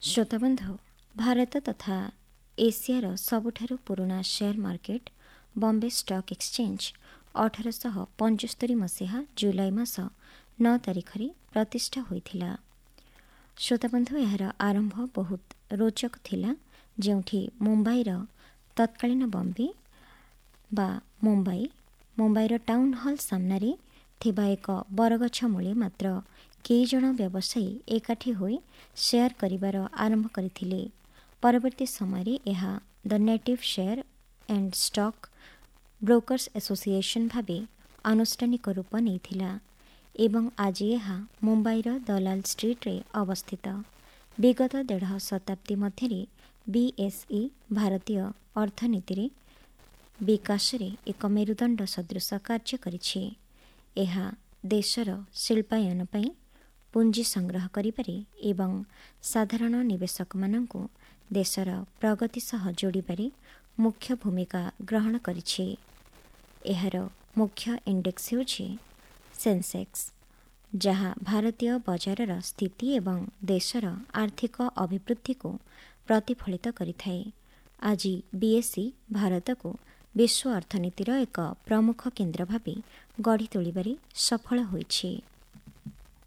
श्रोताबंधु, भारत तथा एशियार सबुठारु पुराना share market Bombay stock exchange 1875 मसीहा जुलाई मास 9 तारिख रे प्रतिष्ठा होइथिला। श्रोताबंधु, यार आरंभ बहुत रोचक थिला, जेउठी मुंबईर तत्कालीन बॉम्बे बा मुंबईर टाउन हॉल सामने थिबा एक बरगछ मूले मात्र कई जन व्यवसायी एकाठी होई शेयर करिबार आरंभ करथिले। परवर्ती समय यह the native share and stock brokers association भावे आनुष्ठानिक रूप नेइथिला एवं आज यह मुंबईर दलाल स्ट्रीट रे अवस्थित। विगत 1.5 शताब्दी मध्य बीएसई भारतीय अर्थनीति रे विकास रे एक मेरुदंड सदृश कार्य करिछि। यह देशर शिल्पायन पई पुंजी संग्रह करिबारे एवं साधारण निवेशक मानंकु देशर प्रगति सह जोड़िबारे मुख्य भूमिका ग्रहण करिछि। एहार मुख्य इंडेक्स होछि सेंसेक्स, जहाँ भारतीय बजारर स्थिति एवं देशर आर्थिक अभिवृद्धि को प्रतिफलित करिथाए। आज बीएसई भारत को विश्व अर्थनीतिर एक प्रमुख केन्द्र भावे गढ़ी तोलिबारे सफल होइछि।